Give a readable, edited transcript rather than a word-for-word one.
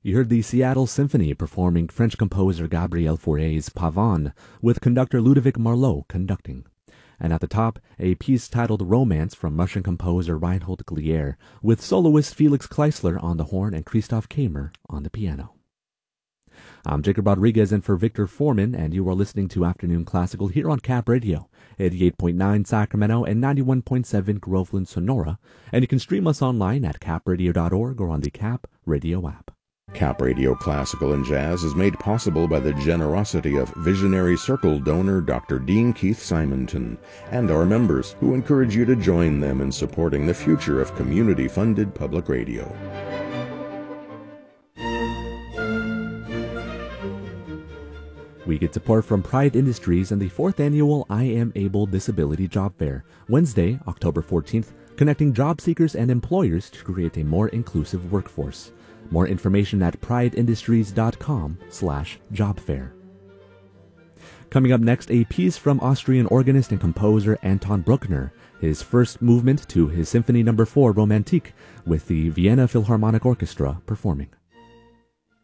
You heard the Seattle Symphony performing French composer Gabriel Fauré's Pavane, with conductor Ludovic Marleau conducting. And at the top, a piece titled Romance from Russian composer Reinhold Glier, with soloist Felix Kleisler on the horn and Christoph Kamer on the piano. I'm Jacob Rodriguez in for Victor Foreman, and you are listening to Afternoon Classical here on Cap Radio, 88.9 Sacramento and 91.7 Groveland, Sonora, and you can stream us online at capradio.org or on the Cap Radio app. Cap Radio Classical and Jazz is made possible by the generosity of Visionary Circle donor Dr. Dean Keith Simonton and our members, who encourage you to join them in supporting the future of community-funded public radio. We get support from Pride Industries and the 4th Annual I Am Able Disability Job Fair, Wednesday, October 14th, connecting job seekers and employers to create a more inclusive workforce. More information at prideindustries.com/jobfair. Coming up next, a piece from Austrian organist and composer Anton Bruckner, his first movement to his Symphony No. 4 Romantique, with the Vienna Philharmonic Orchestra performing.